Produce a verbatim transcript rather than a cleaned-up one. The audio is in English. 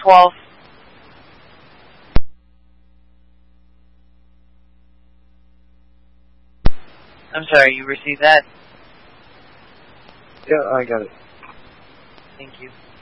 twelve. I'm sorry, you received that? Yeah, I got it. Thank you.